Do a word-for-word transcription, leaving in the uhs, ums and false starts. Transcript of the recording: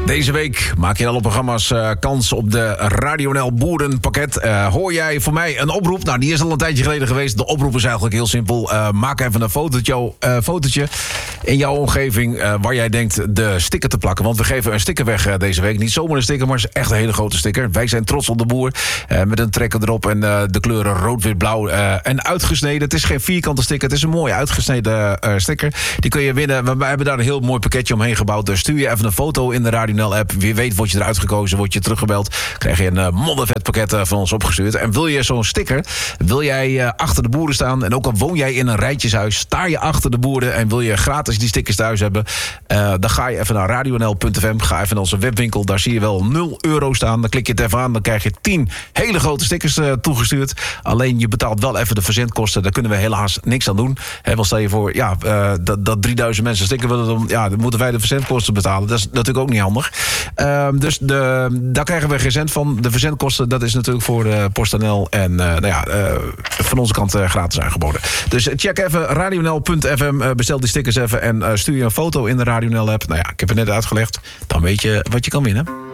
Deze week maak je in alle programma's uh, kans op de Radio N L Boerenpakket. Uh, hoor jij voor mij een oproep? Nou, die is al een tijdje geleden geweest. De oproep is eigenlijk heel simpel. Uh, maak even een fotootje, uh, fotootje in jouw omgeving uh, waar jij denkt de sticker te plakken. Want we geven een sticker weg uh, deze week. Niet zomaar een sticker, maar het is echt een hele grote sticker. Wij zijn trots op de boer. Uh, met een trekker erop en uh, de kleuren rood, wit, blauw. Uh, en uitgesneden. Het is geen vierkante sticker. Het is een mooie uitgesneden uh, sticker. Die kun je winnen. We hebben daar een heel mooi pakketje omheen gebouwd. Dus stuur je even een foto in de Radio N L app. Wie weet word je eruit gekozen, word je teruggebeld. Krijg je een uh, moddervet pakket uh, van ons opgestuurd. En wil je zo'n sticker, wil jij uh, achter de boeren staan. En ook al woon jij in een rijtjeshuis, sta je achter de boeren en wil je gratis die stickers thuis hebben. Uh, dan ga je even naar radio n l punt f m. Ga even naar onze webwinkel. Daar zie je wel nul euro staan. Dan klik je het even aan. Dan krijg je tien hele grote stickers uh, toegestuurd. Alleen je betaalt wel even de verzendkosten. Daar kunnen we helaas niks aan doen. He, wel stel je voor ja, uh, dat, dat drieduizend mensen sticker willen. Dan, ja, dan moeten wij de verzendkosten betalen. Dat is natuurlijk ook niet handig. Uh, dus de, daar krijgen we geen cent van. De verzendkosten, dat is natuurlijk voor uh, PostNL. En uh, nou ja, uh, van onze kant uh, gratis aangeboden. Dus check even radio n l punt f m. Uh, bestel die stickers even en uh, stuur je een foto in de Radio N L app. Nou ja, ik heb het net uitgelegd. Dan weet je wat je kan winnen.